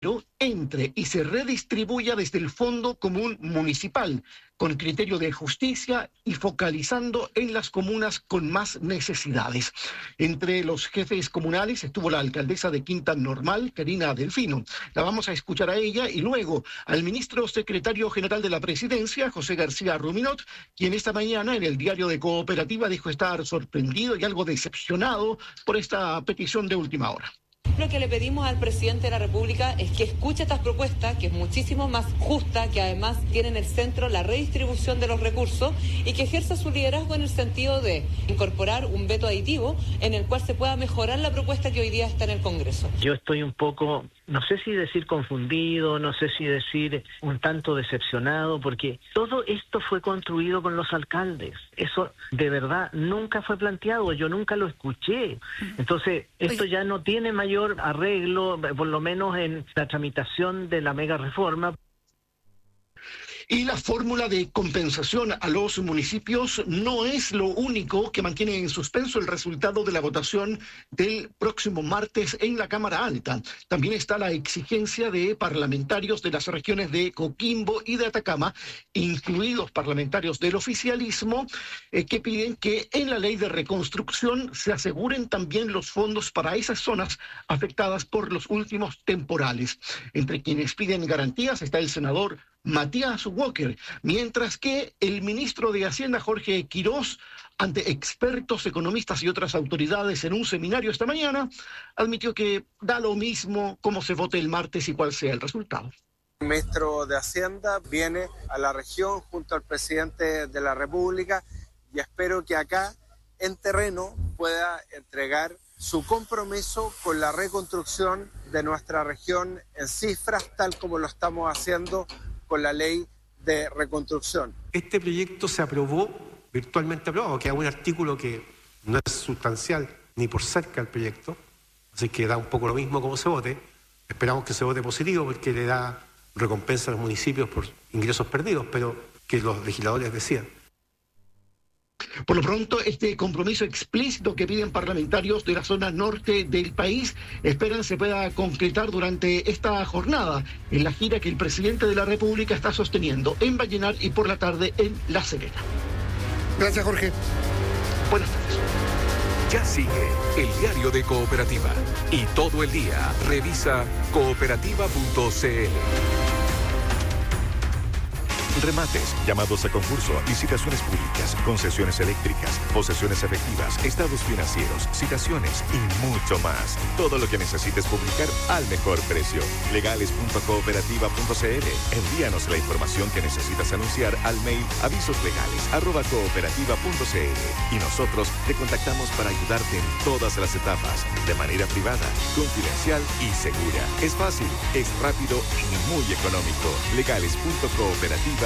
entre y se redistribuya desde el Fondo Común Municipal, con criterio de justicia y focalizando en las comunas con más necesidades. Entre los jefes comunales estuvo la alcaldesa de Quinta Normal, Karina Delfino. La vamos a escuchar a ella y luego al ministro secretario general de la Presidencia, José García Ruminot, quien esta mañana en el diario de Cooperativa dijo estar sorprendido y algo decepcionado por esta petición de última hora. Lo que le pedimos al presidente de la República es que escuche estas propuestas, que es muchísimo más justa, que además tiene en el centro la redistribución de los recursos y que ejerza su liderazgo en el sentido de incorporar un veto aditivo en el cual se pueda mejorar la propuesta que hoy día está en el Congreso. Yo estoy un poco, no sé si decir confundido, no sé si decir un tanto decepcionado, porque todo esto fue construido con los alcaldes. Eso de verdad nunca fue planteado, yo nunca lo escuché. Entonces, esto ya no tiene mayor arreglo, por lo menos en la tramitación de la mega reforma. Y la fórmula de compensación a los municipios no es lo único que mantiene en suspenso el resultado de la votación del próximo martes en la Cámara Alta. También está la exigencia de parlamentarios de las regiones de Coquimbo y de Atacama, incluidos parlamentarios del oficialismo, que piden que en la ley de reconstrucción se aseguren también los fondos para esas zonas afectadas por los últimos temporales. Entre quienes piden garantías está el senador Matías Walker, mientras que el ministro de Hacienda, Jorge Quirós, ante expertos, economistas y otras autoridades en un seminario esta mañana, admitió que da lo mismo cómo se vote el martes y cuál sea el resultado. El ministro de Hacienda viene a la región junto al presidente de la República y espero que acá, en terreno, pueda entregar su compromiso con la reconstrucción de nuestra región en cifras, tal como lo estamos haciendo con la ley de reconstrucción. Este proyecto se aprobó, virtualmente aprobado, que hay un artículo que no es sustancial ni por cerca del proyecto, así que da un poco lo mismo como se vote. Esperamos que se vote positivo porque le da recompensa a los municipios por ingresos perdidos, pero que los legisladores decidan. Por lo pronto, este compromiso explícito que piden parlamentarios de la zona norte del país esperan se pueda concretar durante esta jornada en la gira que el presidente de la República está sosteniendo en Vallenar y por la tarde en La Serena. Gracias, Jorge. Buenas tardes. Ya sigue el diario de Cooperativa y todo el día revisa cooperativa.cl. Remates, llamados a concurso, licitaciones públicas, concesiones eléctricas, posesiones efectivas, estados financieros, citaciones y mucho más. Todo lo que necesites publicar al mejor precio. Legales.cooperativa.cl. Envíanos la información que necesitas anunciar al mail avisoslegales@cooperativa.cl y nosotros te contactamos para ayudarte en todas las etapas, de manera privada, confidencial y segura. Es fácil, es rápido y muy económico. Legales.cooperativa.cl.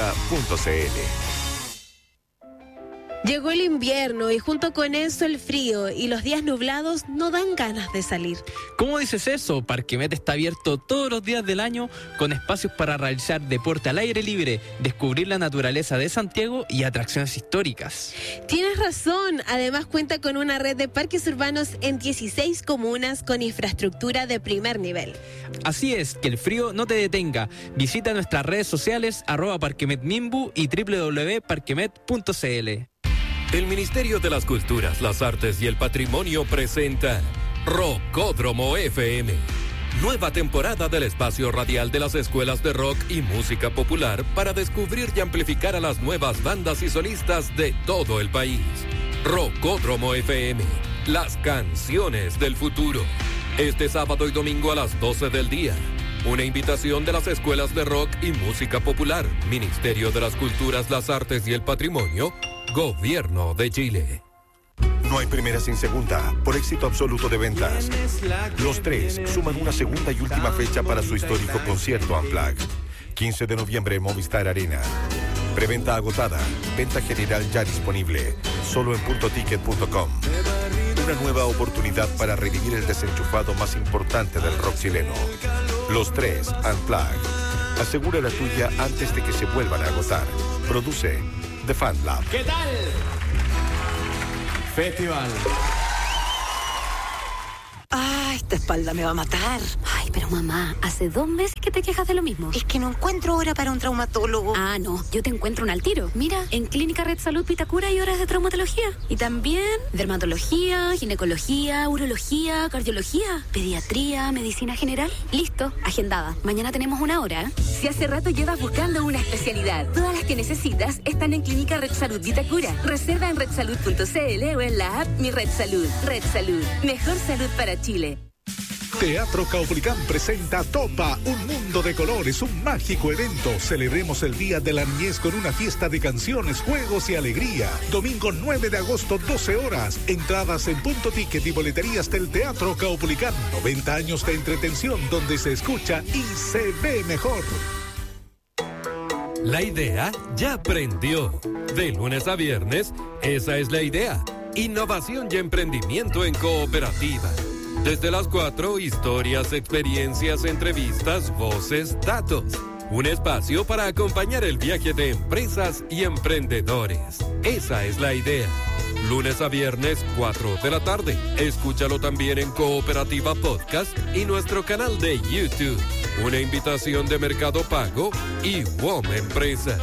Llegó el invierno y junto con eso el frío y los días nublados no dan ganas de salir. ¿Cómo dices eso? Parquemet está abierto todos los días del año con espacios para realizar deporte al aire libre, descubrir la naturaleza de Santiago y atracciones históricas. Tienes razón, además cuenta con una red de parques urbanos en 16 comunas con infraestructura de primer nivel. Así es, que el frío no te detenga. Visita nuestras redes sociales @parquemetmimbu y www.parquemet.cl. El Ministerio de las Culturas, las Artes y el Patrimonio presenta Rockódromo FM. Nueva temporada del espacio radial de las escuelas de rock y música popular para descubrir y amplificar a las nuevas bandas y solistas de todo el país. Rockódromo FM, las canciones del futuro. Este sábado y domingo a las 12 del día. Una invitación de las escuelas de rock y música popular, Ministerio de las Culturas, las Artes y el Patrimonio, Gobierno de Chile. No hay primera sin segunda, por éxito absoluto de ventas. Los Tres suman una segunda y última fecha para su histórico concierto Unplugged. 15 de noviembre en Movistar Arena. Preventa agotada, venta general ya disponible, solo en puntoticket.com. Una nueva oportunidad para revivir el desenchufado más importante del rock chileno. Los Tres Unplugged. Asegura la tuya antes de que se vuelvan a agotar. Produce The Fan Lab. ¿Qué tal? Festival. Esta esta espalda me va a matar. Ay, pero mamá, hace 2 meses que te quejas de lo mismo. Es que no encuentro hora para un traumatólogo. Ah, no, yo te encuentro un al tiro. Mira, en Clínica Red Salud Vitacura hay horas de traumatología. Y también dermatología, ginecología, urología, cardiología, pediatría, medicina general. Listo, agendada. Mañana tenemos 1 hora. Si hace rato llevas buscando una especialidad, todas las que necesitas están en Clínica Red Salud Vitacura. Reserva en redsalud.cl o en la app Mi Red Salud. Red Salud, mejor salud para Chile. Teatro Caupolicán presenta Topa, un mundo de colores, un mágico evento. Celebremos el Día de la Niñez con una fiesta de canciones, juegos y alegría. Domingo 9 de agosto, 12 horas. Entradas en Punto Ticket y boleterías del Teatro Caupolicán. 90 años de entretención donde se escucha y se ve mejor. La idea ya prendió. De lunes a viernes, esa es la idea. Innovación y emprendimiento en cooperativa. Desde las 4, historias, experiencias, entrevistas, voces, datos. Un espacio para acompañar el viaje de empresas y emprendedores. Esa es la idea. Lunes a viernes, 4 de la tarde. Escúchalo también en Cooperativa Podcast y nuestro canal de YouTube. Una invitación de Mercado Pago y WOM Empresas.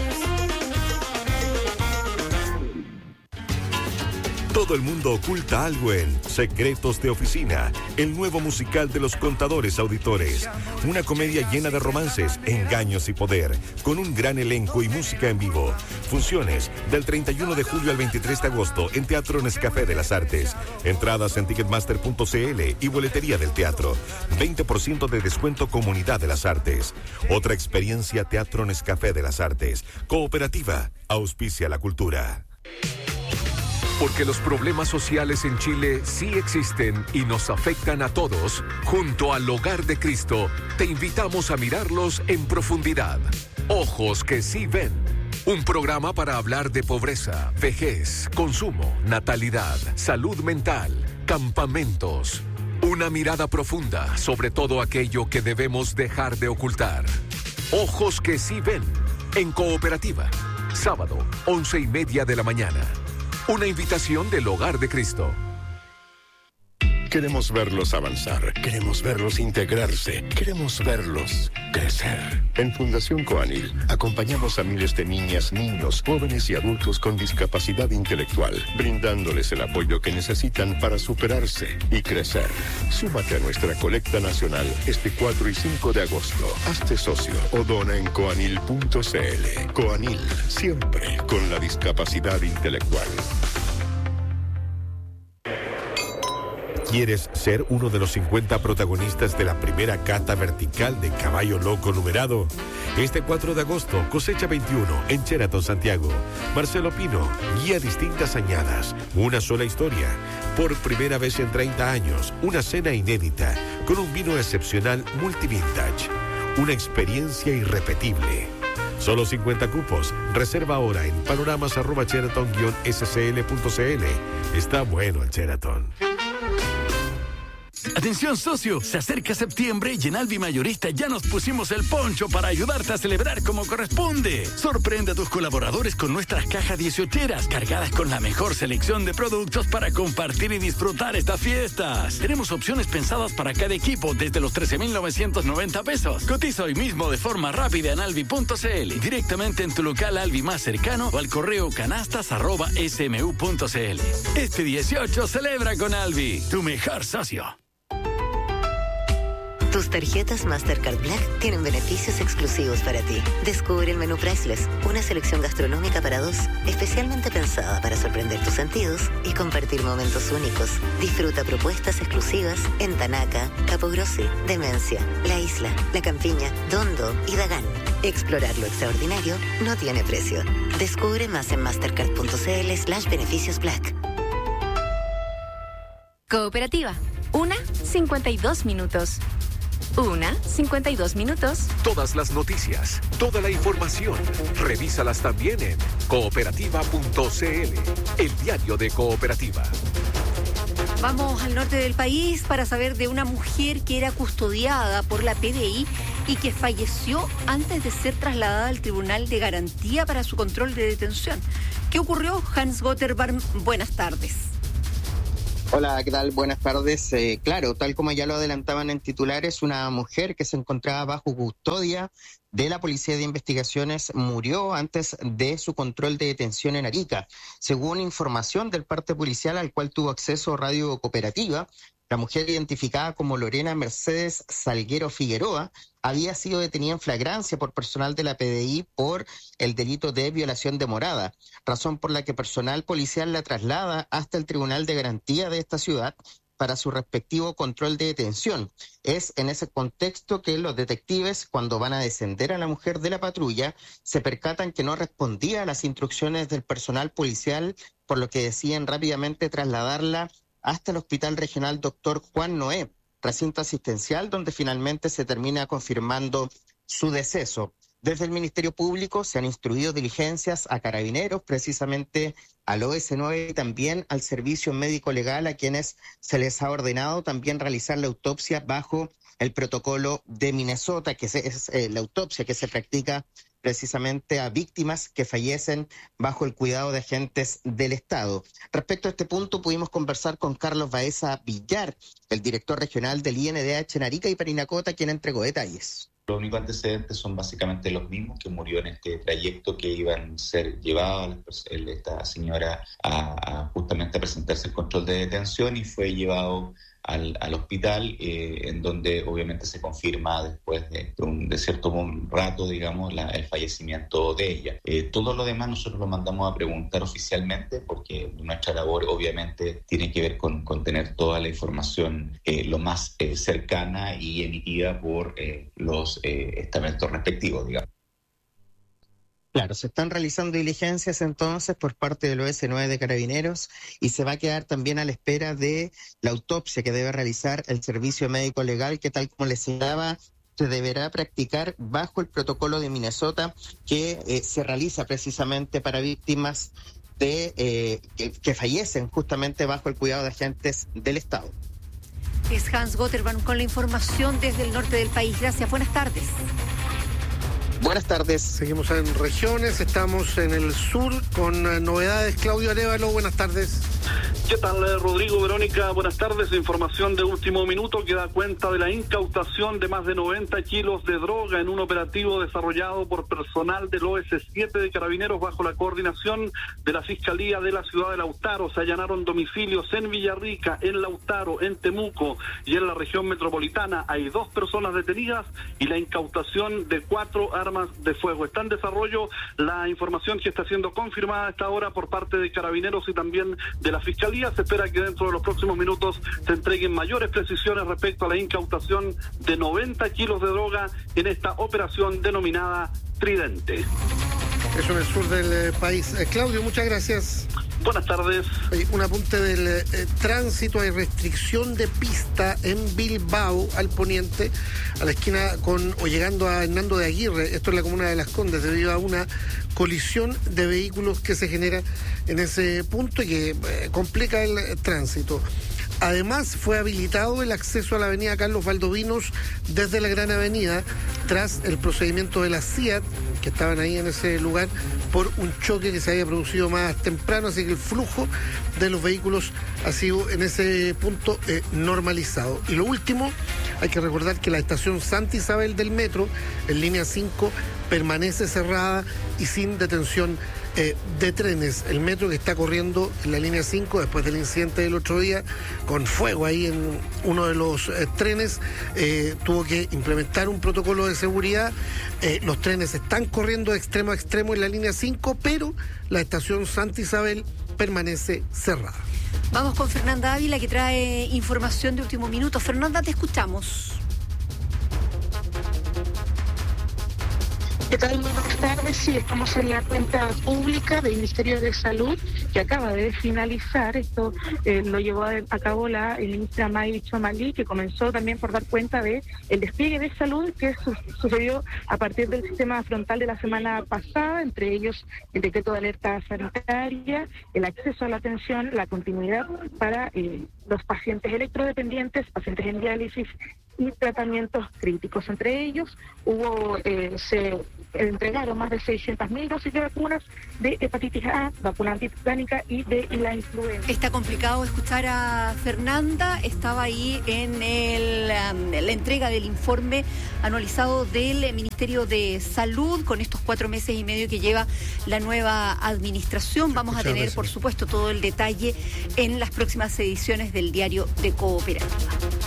Todo el mundo oculta algo en Secretos de Oficina, el nuevo musical de los contadores auditores. Una comedia llena de romances, engaños y poder, con un gran elenco y música en vivo. Funciones del 31 de julio al 23 de agosto en Teatro Nescafé de las Artes. Entradas en ticketmaster.cl y boletería del teatro. 20% de descuento Comunidad de las Artes. Otra experiencia Teatro Nescafé de las Artes. Cooperativa, auspicia la cultura. Porque los problemas sociales en Chile sí existen y nos afectan a todos, junto al Hogar de Cristo, te invitamos a mirarlos en profundidad. Ojos que sí ven. Un programa para hablar de pobreza, vejez, consumo, natalidad, salud mental, campamentos. Una mirada profunda sobre todo aquello que debemos dejar de ocultar. Ojos que sí ven. En Cooperativa. Sábado, 11:30 de la mañana. Una invitación del Hogar de Cristo. Queremos verlos avanzar, queremos verlos integrarse, queremos verlos crecer. En Fundación Coanil acompañamos a miles de niñas, niños, jóvenes y adultos con discapacidad intelectual, brindándoles el apoyo que necesitan para superarse y crecer. Súmate a nuestra colecta nacional este 4 y 5 de agosto. Hazte socio o dona en coanil.cl. Coanil, siempre con la discapacidad intelectual. ¿Quieres ser uno de los 50 protagonistas de la primera cata vertical de caballo loco numerado? Este 4 de agosto, cosecha 21 en Sheraton, Santiago. Marcelo Pino guía distintas añadas, una sola historia. Por primera vez en 30 años, una cena inédita con un vino excepcional multivintage. Una experiencia irrepetible. Solo 50 cupos. Reserva ahora en panoramas@sheraton-scl.cl. Está bueno el Sheraton. Atención socio, se acerca septiembre y en Alvi Mayorista ya nos pusimos el poncho para ayudarte a celebrar como corresponde. Sorprende a tus colaboradores con nuestras cajas 18eras cargadas con la mejor selección de productos para compartir y disfrutar estas fiestas. Tenemos opciones pensadas para cada equipo desde los 13,990 pesos. Cotiza hoy mismo de forma rápida en alvi.cl, directamente en tu local Alvi más cercano o al correo canastas@smu.cl. Este 18 celebra con Alvi, tu mejor socio. Tus tarjetas Mastercard Black tienen beneficios exclusivos para ti. Descubre el menú Priceless, una selección gastronómica para dos, especialmente pensada para sorprender tus sentidos y compartir momentos únicos. Disfruta propuestas exclusivas en Tanaca, Capogrossi, Demencia, La Isla, La Campiña, Dondo y Dagán. Explorar lo extraordinario no tiene precio. Descubre más en mastercard.cl/beneficios Black. Cooperativa. 1:52 minutos. 1:52 minutos. Todas las noticias, toda la información, revísalas también en cooperativa.cl, el diario de Cooperativa. Vamos al norte del país para saber de una mujer que era custodiada por la PDI y que falleció antes de ser trasladada al Tribunal de Garantía para su control de detención. ¿Qué ocurrió? Hans Gotterbarm, buenas tardes. Hola, ¿qué tal? Buenas tardes. Claro, tal como ya lo adelantaban en titulares, una mujer que se encontraba bajo custodia de la Policía de Investigaciones murió antes de su control de detención en Arica. Según información del parte policial al cual tuvo acceso Radio Cooperativa, la mujer identificada como Lorena Mercedes Salguero Figueroa había sido detenida en flagrancia por personal de la PDI por el delito de violación de morada, razón por la que personal policial la traslada hasta el Tribunal de Garantía de esta ciudad para su respectivo control de detención. Es en ese contexto que los detectives, cuando van a descender a la mujer de la patrulla, se percatan que no respondía a las instrucciones del personal policial, por lo que deciden rápidamente trasladarla hasta el Hospital Regional Dr. Juan Noé, recinto asistencial donde finalmente se termina confirmando su deceso. Desde el Ministerio Público se han instruido diligencias a carabineros, precisamente al OS9 y también al Servicio Médico Legal, a quienes se les ha ordenado también realizar la autopsia bajo el protocolo de Minnesota, que es la autopsia que se practica precisamente a víctimas que fallecen bajo el cuidado de agentes del Estado. Respecto a este punto, pudimos conversar con Carlos Baeza Villar, el director regional del INDH en Arica y Parinacota, quien entregó detalles. Los únicos antecedentes son básicamente los mismos, que murió en este trayecto que iban a ser llevados esta señora a justamente a presentarse el control de detención y fue llevado al hospital, en donde obviamente se confirma después de cierto rato, digamos, el fallecimiento de ella. Todo lo demás nosotros lo mandamos a preguntar oficialmente, porque nuestra labor obviamente tiene que ver con tener toda la información lo más cercana y emitida por los estamentos respectivos, digamos. Claro, se están realizando diligencias entonces por parte del OS9 de Carabineros y se va a quedar también a la espera de la autopsia que debe realizar el Servicio Médico Legal, que tal como les señalaba, se deberá practicar bajo el protocolo de Minnesota que se realiza precisamente para víctimas que fallecen justamente bajo el cuidado de agentes del Estado. Es Hans Gotterman con la información desde el norte del país. Gracias, buenas tardes. Buenas tardes. Seguimos en regiones, estamos en el sur con novedades. Claudio Arévalo, buenas tardes. ¿Qué tal, Rodrigo, Verónica? Buenas tardes. Información de último minuto que da cuenta de la incautación de más de 90 kilos de droga en un operativo desarrollado por personal del OS7 de Carabineros bajo la coordinación de la Fiscalía de la ciudad de Lautaro. Se allanaron domicilios en Villarrica, en Lautaro, en Temuco y en la región metropolitana. Hay 2 personas detenidas y la incautación de 4 armas de fuego. Está en desarrollo la información que está siendo confirmada a esta hora por parte de Carabineros y también de la Fiscalía. Se espera que dentro de los próximos minutos se entreguen mayores precisiones respecto a la incautación de 90 kilos de droga en esta operación denominada Tridente. Eso en el sur del país. Claudio, muchas gracias. Buenas tardes. Un apunte del tránsito. Hay restricción de pista en Bilbao, al poniente, a la esquina llegando a Hernando de Aguirre. Esto es la comuna de Las Condes, debido a una colisión de vehículos que se genera en ese punto y que complica el tránsito. Además, fue habilitado el acceso a la avenida Carlos Valdovinos desde la Gran Avenida tras el procedimiento de la CIAT, que estaban ahí en ese lugar, por un choque que se había producido más temprano, así que el flujo de los vehículos ha sido en ese punto normalizado. Y lo último, hay que recordar que la estación Santa Isabel del metro, en línea 5, permanece cerrada y sin detención de trenes. El metro que está corriendo en la línea 5 después del incidente del otro día con fuego ahí en uno de los trenes, tuvo que implementar un protocolo de seguridad. Los trenes están corriendo de extremo a extremo en la línea 5, pero la estación Santa Isabel permanece cerrada. Vamos con Fernanda Ávila, que trae información de último minuto. Fernanda, te escuchamos. ¿Qué tal? Buenas tardes. Sí, estamos en la cuenta pública del Ministerio de Salud, que acaba de finalizar. Esto lo llevó a cabo la ministra May Chomalí, que comenzó también por dar cuenta de el despliegue de salud que sucedió a partir del sistema frontal de la semana pasada, entre ellos el decreto de alerta sanitaria, el acceso a la atención, la continuidad para los pacientes electrodependientes, pacientes en diálisis y tratamientos críticos. Entre ellos se entregaron más de 600.000 dosis de vacunas de hepatitis A, vacuna gastronómica y de la influenza. Está complicado escuchar a Fernanda. Estaba ahí en la entrega del informe anualizado del Ministerio de Salud con estos 4 meses y medio que lleva la nueva administración. Vamos a tener, por supuesto, todo el detalle en las próximas ediciones del Diario de Cooperativa.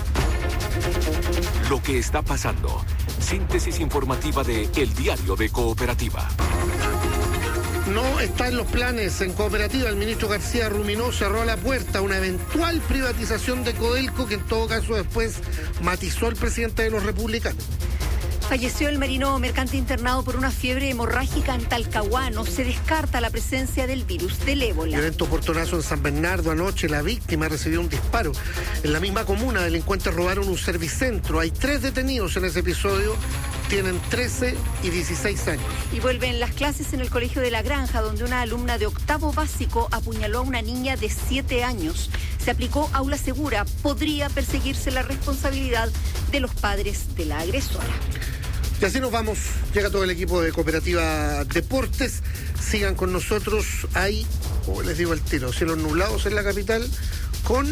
Lo que está pasando. Síntesis informativa de El Diario de Cooperativa. No está en los planes en Cooperativa. El ministro García Ruminó cerró la puerta a una eventual privatización de Codelco, que en todo caso después matizó el presidente de los republicanos. Falleció el marino mercante internado por una fiebre hemorrágica en Talcahuano. Se descarta la presencia del virus del ébola. Violento portonazo en San Bernardo anoche. La víctima recibió un disparo. En la misma comuna, delincuentes robaron un servicentro. Hay 3 detenidos en ese episodio. Tienen 13 y 16 años. Y vuelven las clases en el Colegio de la Granja, donde una alumna de 8º básico apuñaló a una niña de 7 años. Se aplicó aula segura. Podría perseguirse la responsabilidad de los padres de la agresora. Y así nos vamos. Llega todo el equipo de Cooperativa Deportes. Sigan con nosotros. Hay, como les digo al tiro, cielos nublados en la capital con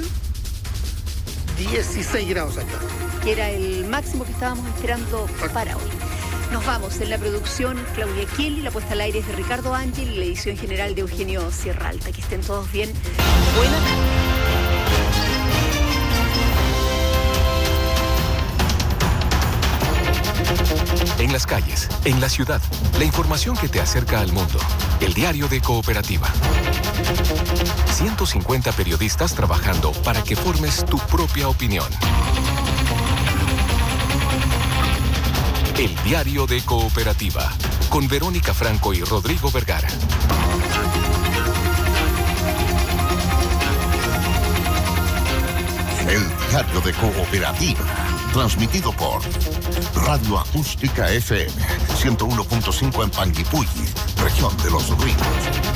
16 grados acá. Que era el máximo que estábamos esperando para hoy. Nos vamos. En la producción, Claudia Kiel, la puesta al aire es de Ricardo Ángel y la edición general de Eugenio Sierra Alta. Que estén todos bien. Buenas tardes. En las calles, en la ciudad, la información que te acerca al mundo. El Diario de Cooperativa. 150 periodistas trabajando para que formes tu propia opinión. El Diario de Cooperativa. Con Verónica Franco y Rodrigo Vergara. El Diario de Cooperativa. Transmitido por Radio Acústica FM 101.5 en Panguipulli, región de Los Ríos.